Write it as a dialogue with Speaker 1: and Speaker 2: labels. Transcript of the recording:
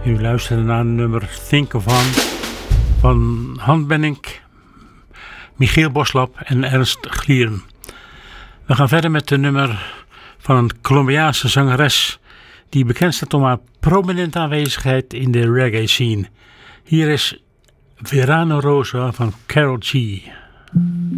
Speaker 1: U luisterde naar een nummer Think of Han van Han Benink, Michiel Boslap en Ernst Glieren. We gaan verder met een nummer van een Colombiaanse zangeres die bekend staat om haar prominente aanwezigheid in de reggae scene. Hier is Verano Rosa van Karol G.